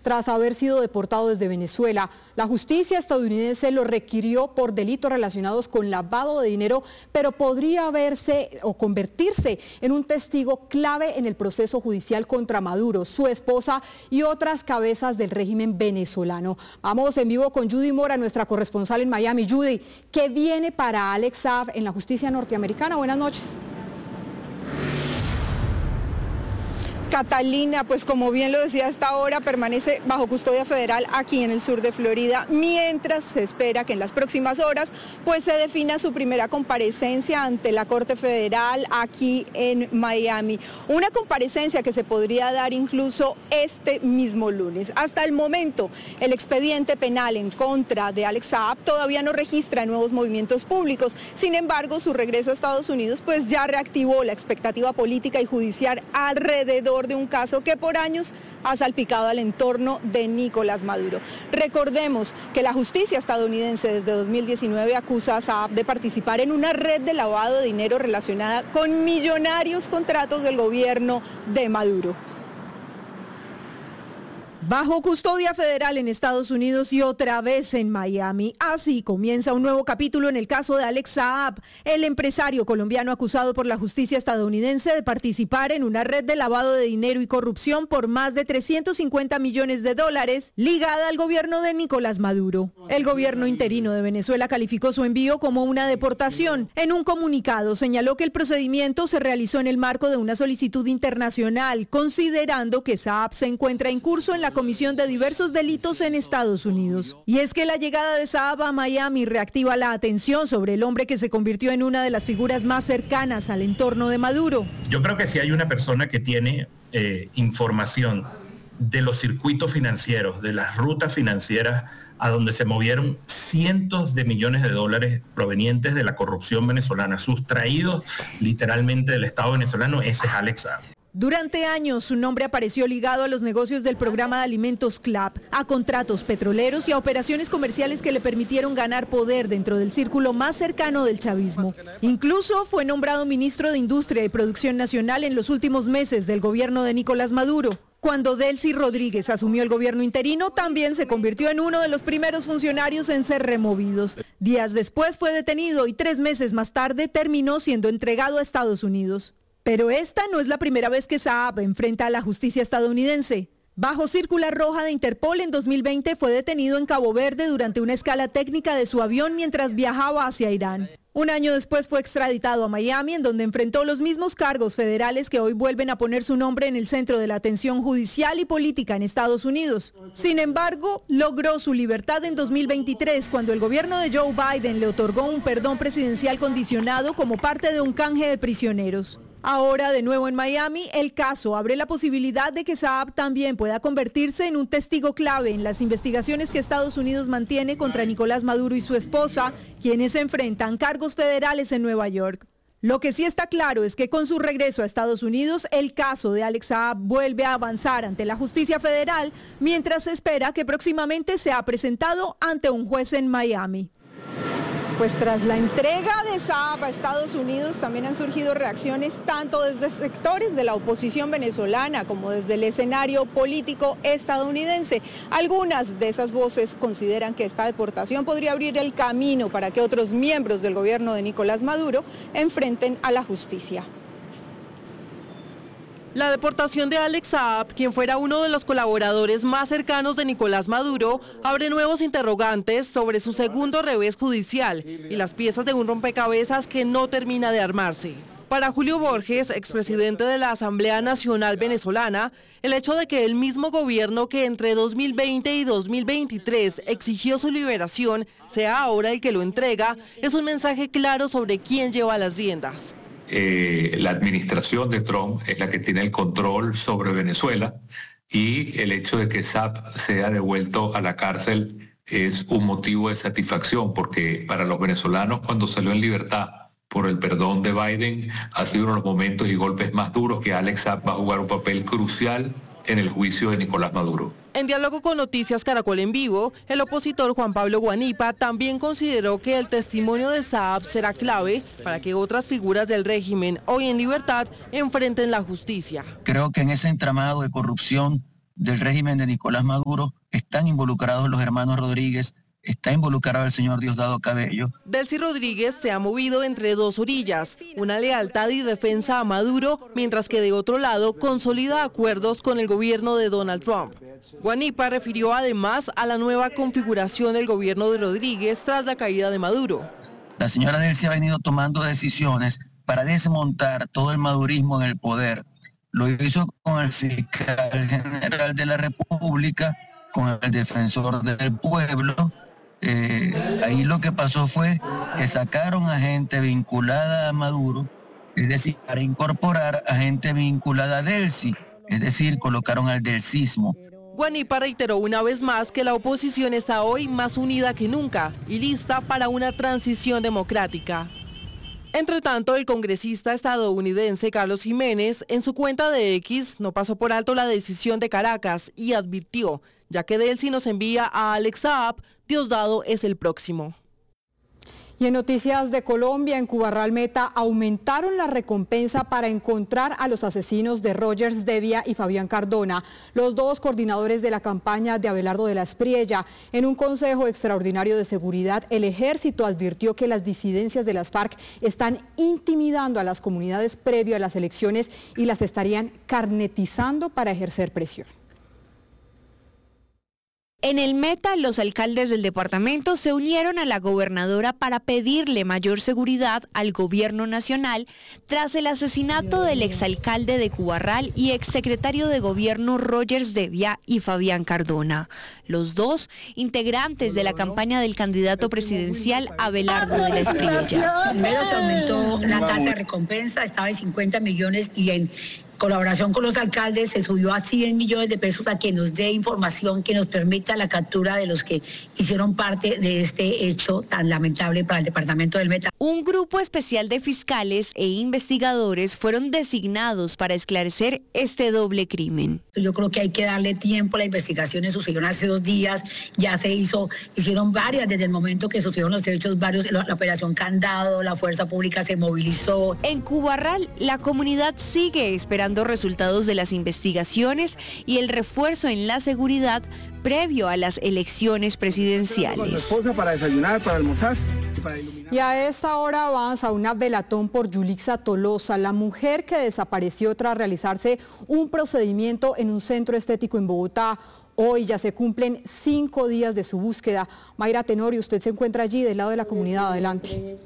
tras haber sido deportado desde Venezuela. La justicia estadounidense lo requirió por delitos relacionados con lavado de dinero, pero podría verse o convertirse en un testigo clave en el proceso judicial contra Maduro, su esposa y otras cabezas del régimen venezolano. Vamos en vivo con Judy Mora, nuestra corresponsal en Miami. Judy, ¿qué viene para Alex Saab en la justicia norteamericana? Buenas noches. Catalina, pues como bien lo decía, hasta ahora permanece bajo custodia federal aquí en el sur de Florida, mientras se espera que en las próximas horas pues se defina su primera comparecencia ante la Corte Federal aquí en Miami. Una comparecencia que se podría dar incluso este mismo lunes. Hasta el momento, el expediente penal en contra de Alex Saab todavía no registra nuevos movimientos públicos. Sin embargo, su regreso a Estados Unidos pues ya reactivó la expectativa política y judicial alrededor de un caso que por años ha salpicado al entorno de Nicolás Maduro. Recordemos que la justicia estadounidense desde 2019 acusa a Saab de participar en una red de lavado de dinero relacionada con millonarios contratos del gobierno de Maduro. Bajo custodia federal en Estados Unidos y otra vez en Miami. Así comienza un nuevo capítulo en el caso de Alex Saab, el empresario colombiano acusado por la justicia estadounidense de participar en una red de lavado de dinero y corrupción por más de 350 millones de dólares ligada al gobierno de Nicolás Maduro. El gobierno interino de Venezuela calificó su envío como una deportación. En un comunicado señaló que el procedimiento se realizó en el marco de una solicitud internacional, considerando que Saab se encuentra en curso en la comisión de diversos delitos en Estados Unidos. Y es que la llegada de Saab a Miami reactiva la atención sobre el hombre que se convirtió en una de las figuras más cercanas al entorno de Maduro. Yo creo que si hay una persona que tiene información de los circuitos financieros, de las rutas financieras a donde se movieron cientos de millones de dólares provenientes de la corrupción venezolana, sustraídos literalmente del Estado venezolano, ese es Alex Saab. Durante años su nombre apareció ligado a los negocios del programa de alimentos CLAP, a contratos petroleros y a operaciones comerciales que le permitieron ganar poder dentro del círculo más cercano del chavismo. Incluso fue nombrado ministro de Industria y Producción Nacional en los últimos meses del gobierno de Nicolás Maduro. Cuando Delcy Rodríguez asumió el gobierno interino, también se convirtió en uno de los primeros funcionarios en ser removidos. Días después fue detenido y 3 meses más tarde terminó siendo entregado a Estados Unidos. Pero esta no es la primera vez que Saab enfrenta a la justicia estadounidense. Bajo circular roja de Interpol en 2020 fue detenido en Cabo Verde durante una escala técnica de su avión mientras viajaba hacia Irán. Un año después fue extraditado a Miami, en donde enfrentó los mismos cargos federales que hoy vuelven a poner su nombre en el centro de la atención judicial y política en Estados Unidos. Sin embargo, logró su libertad en 2023 cuando el gobierno de Joe Biden le otorgó un perdón presidencial condicionado como parte de un canje de prisioneros. Ahora, de nuevo en Miami, el caso abre la posibilidad de que Saab también pueda convertirse en un testigo clave en las investigaciones que Estados Unidos mantiene contra Nicolás Maduro y su esposa, quienes enfrentan cargos federales en Nueva York. Lo que sí está claro es que con su regreso a Estados Unidos, el caso de Alex Saab vuelve a avanzar ante la justicia federal, mientras se espera que próximamente sea presentado ante un juez en Miami. Pues tras la entrega de Saab a Estados Unidos también han surgido reacciones tanto desde sectores de la oposición venezolana como desde el escenario político estadounidense. Algunas de esas voces consideran que esta deportación podría abrir el camino para que otros miembros del gobierno de Nicolás Maduro enfrenten a la justicia. La deportación de Alex Saab, quien fuera uno de los colaboradores más cercanos de Nicolás Maduro, abre nuevos interrogantes sobre su segundo revés judicial y las piezas de un rompecabezas que no termina de armarse. Para Julio Borges, expresidente de la Asamblea Nacional Venezolana, el hecho de que el mismo gobierno que entre 2020 y 2023 exigió su liberación sea ahora el que lo entrega, es un mensaje claro sobre quién lleva las riendas. La administración de Trump es la que tiene el control sobre Venezuela y el hecho de que Saab sea devuelto a la cárcel es un motivo de satisfacción porque para los venezolanos cuando salió en libertad por el perdón de Biden ha sido uno de los momentos y golpes más duros que Alex Saab va a jugar un papel crucial en el juicio de Nicolás Maduro. En diálogo con Noticias Caracol en Vivo, el opositor Juan Pablo Guanipa también consideró que el testimonio de Saab será clave para que otras figuras del régimen hoy en libertad enfrenten la justicia. Creo que en ese entramado de corrupción del régimen de Nicolás Maduro, están involucrados los hermanos Rodríguez, está involucrado el señor Diosdado Cabello. Delcy Rodríguez se ha movido entre dos orillas, una lealtad y defensa a Maduro, mientras que de otro lado consolida acuerdos con el gobierno de Donald Trump. Guanipa refirió además a la nueva configuración del gobierno de Rodríguez tras la caída de Maduro. La señora Delcy ha venido tomando decisiones para desmontar todo el madurismo en el poder. Lo hizo con el fiscal general de la República, con el defensor del pueblo. Ahí lo que pasó fue que sacaron a gente vinculada a Maduro, es decir, para incorporar a gente vinculada a Delcy, es decir, colocaron al delcismo. Guanipa reiteró una vez más que la oposición está hoy más unida que nunca y lista para una transición democrática. Entre tanto, el congresista estadounidense Carlos Jiménez, en su cuenta de X, no pasó por alto la decisión de Caracas y advirtió, ya que Delcy nos envía a Alex Saab, Diosdado es el próximo. Y en noticias de Colombia, en Cubarral Meta aumentaron la recompensa para encontrar a los asesinos de Rogers Devia y Fabián Cardona, los dos coordinadores de la campaña de Abelardo de la Espriella. En un consejo extraordinario de seguridad, el ejército advirtió que las disidencias de las FARC están intimidando a las comunidades previo a las elecciones y las estarían carnetizando para ejercer presión. En el Meta, los alcaldes del departamento se unieron a la gobernadora para pedirle mayor seguridad al gobierno nacional tras el asesinato del exalcalde de Cubarral y exsecretario de gobierno Rogers Devia y Fabián Cardona, los dos integrantes de la campaña del candidato presidencial Abelardo de la Espriella. Primero se aumentó la tasa de recompensa, estaba en 50 millones y en colaboración con los alcaldes se subió a 100 millones de pesos a que nos dé información que nos permita la captura de los que hicieron parte de este hecho tan lamentable para el departamento del Meta. Un grupo especial de fiscales e investigadores fueron designados para esclarecer este doble crimen. Yo creo que hay que darle tiempo a la investigación, sucedieron hace 2 días, ya hicieron varias desde el momento que sucedieron los hechos, la operación Candado, la fuerza pública se movilizó. En Cubarral, la comunidad sigue esperando resultados de las investigaciones y el refuerzo en la seguridad previo a las elecciones presidenciales. Con su esposa para desayunar, para almorzar. Y a esta hora avanza una velatón por Yulixa Tolosa, la mujer que desapareció tras realizarse un procedimiento en un centro estético en Bogotá. Hoy ya se cumplen 5 días de su búsqueda. Mayra Tenorio, usted se encuentra allí del lado de la comunidad. Adelante.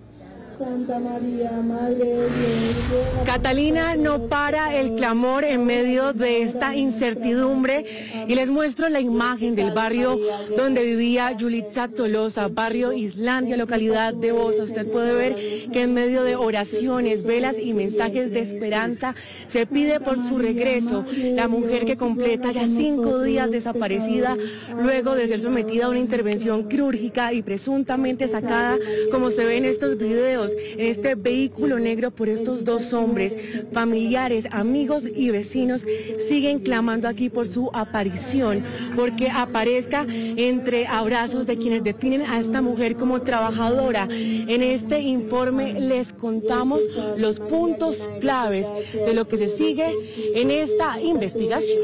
Santa María, Madre de Dios. Catalina, no para el clamor en medio de esta incertidumbre y les muestro la imagen del barrio donde vivía Yulixa Tolosa, barrio Islandia, localidad de Bosa. Usted puede ver que en medio de oraciones, velas y mensajes de esperanza se pide por su regreso. La mujer que completa ya 5 días desaparecida luego de ser sometida a una intervención quirúrgica y presuntamente sacada, como se ve en estos videos, en este vehículo negro por estos 2 hombres. Familiares, amigos y vecinos siguen clamando aquí por su aparición, porque aparezca entre abrazos de quienes definen a esta mujer como trabajadora. En este informe les contamos los puntos claves de lo que se sigue en esta investigación.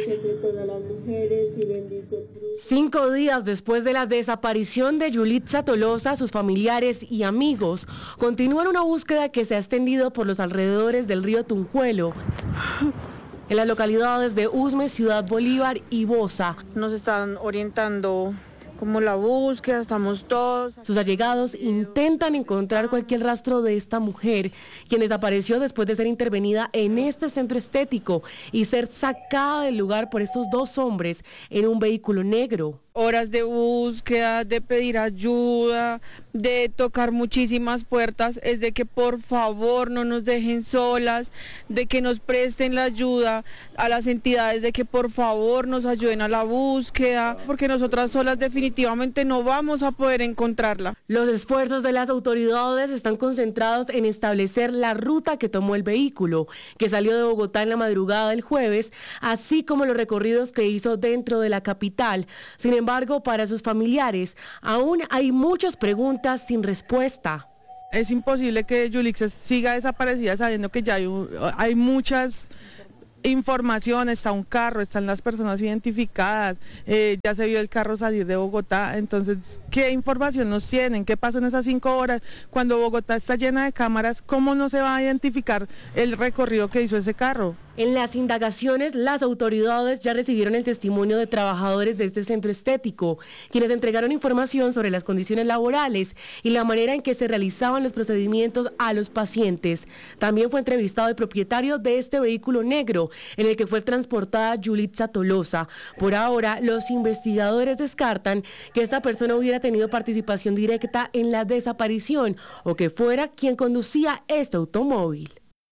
5 días después de la desaparición de Yulixa Tolosa, sus familiares y amigos continúan una búsqueda que se ha extendido por los alrededores del río Tunjuelo, en las localidades de Usme, Ciudad Bolívar y Bosa. Nos están orientando como la búsqueda, estamos todos. Sus allegados intentan encontrar cualquier rastro de esta mujer, quien desapareció después de ser intervenida en este centro estético y ser sacada del lugar por estos 2 hombres en un vehículo negro. Horas de búsqueda, de pedir ayuda, de tocar muchísimas puertas, es de que por favor no nos dejen solas, de que nos presten la ayuda a las entidades, de que por favor nos ayuden a la búsqueda, porque nosotras solas definitivamente no vamos a poder encontrarla. Los esfuerzos de las autoridades están concentrados en establecer la ruta que tomó el vehículo, que salió de Bogotá en la madrugada del jueves, así como los recorridos que hizo dentro de la capital. Sin embargo, para sus familiares, aún hay muchas preguntas sin respuesta. Es imposible que Yulixa siga desaparecida sabiendo que ya hay muchas información, está un carro, están las personas identificadas, ya se vio el carro salir de Bogotá, entonces, ¿qué información nos tienen? ¿Qué pasó en esas 5 horas? Cuando Bogotá está llena de cámaras, ¿cómo no se va a identificar el recorrido que hizo ese carro? En las indagaciones, las autoridades ya recibieron el testimonio de trabajadores de este centro estético, quienes entregaron información sobre las condiciones laborales y la manera en que se realizaban los procedimientos a los pacientes. También fue entrevistado el propietario de este vehículo negro, en el que fue transportada Yulitza Tolosa. Por ahora, los investigadores descartan que esta persona hubiera tenido participación directa en la desaparición o que fuera quien conducía este automóvil.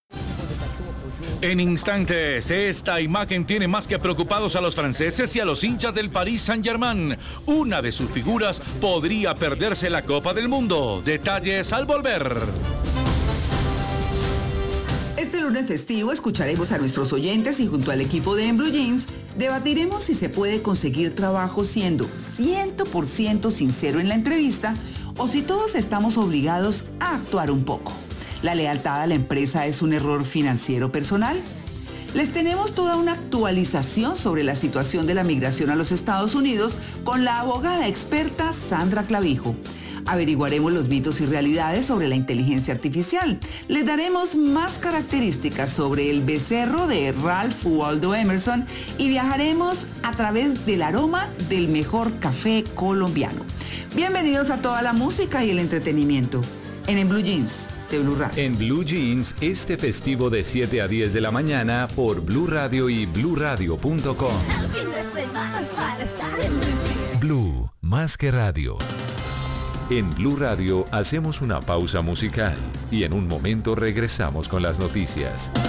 En instantes, esta imagen tiene más que preocupados a los franceses y a los hinchas del Paris Saint-Germain. Una de sus figuras podría perderse la Copa del Mundo. Detalles al volver. Este lunes festivo escucharemos a nuestros oyentes y junto al equipo de En Blue Jeans debatiremos si se puede conseguir trabajo siendo 100% sincero en la entrevista o si todos estamos obligados a actuar un poco. ¿La lealtad a la empresa es un error financiero personal? Les tenemos toda una actualización sobre la situación de la migración a los Estados Unidos con la abogada experta Sandra Clavijo. Averiguaremos los mitos y realidades sobre la inteligencia artificial. Les daremos más características sobre el becerro de Ralph Waldo Emerson y viajaremos a través del aroma del mejor café colombiano. Bienvenidos a toda la música y el entretenimiento en Blue Jeans de Blue Radio. En Blue Jeans, este festivo de 7 a 10 de la mañana por Blue Radio y bluradio.com. Blue, más que radio. En Blue Radio hacemos una pausa musical y en un momento regresamos con las noticias.